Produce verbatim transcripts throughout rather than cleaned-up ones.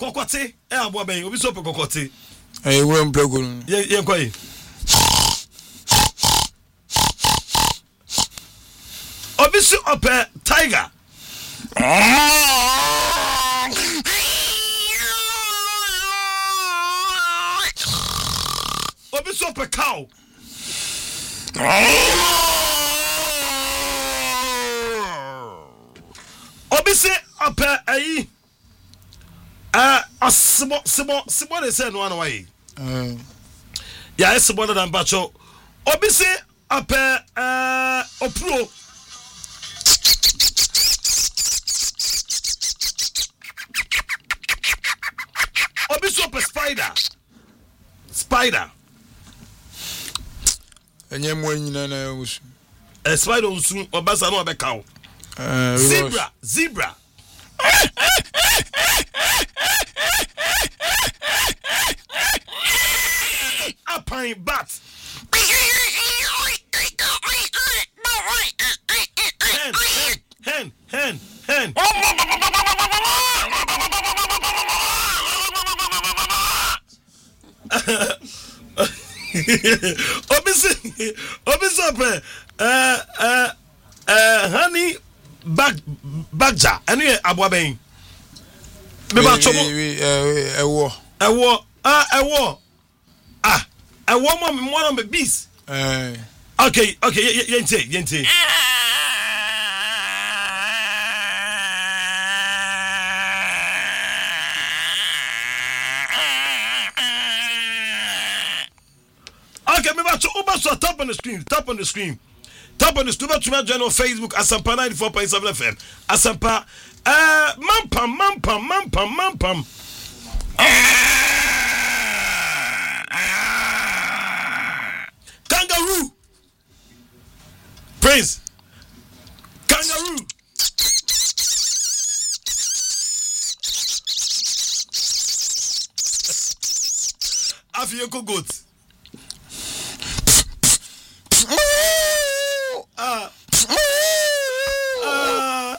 kokote e aboa ben obi so pe kokote eh wura mplago ye ye kwai obi so ope tiger obi so ope cow obi se ope ayi ah asbo sbo sbo de say no ana why eh ya esbo da mbacho obi se ope eh opro obi so ope spider spider enye mo nyina na usu a spider usu obasa no obeka wo eh zebra zebra a pine bat hen hen hen hen obisi obisi ope eh eh eh honey bag bagja enu aboa ben me ba chomo eh ewo ewo ah ewo ah ewo mo mo na be bees eh okay okay yente yente okay me ba cho uba so tap on the screen tap on the screen tap on the screen to my channel Facebook Asampa ninety-four point seven F M Asampa uh mampam mampam mampam mampam kangaroo Prince kangaroo Afiyeko goat ah ah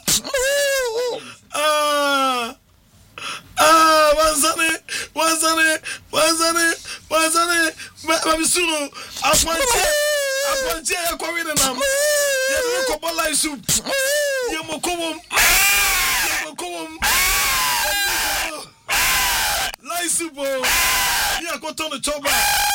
ah ah wazane wazane wazane wazane babisuno aponche aponche ya kwa wina nam ya de ko bola soup ya mokowom ya mokowom lai soup ya ko tono choba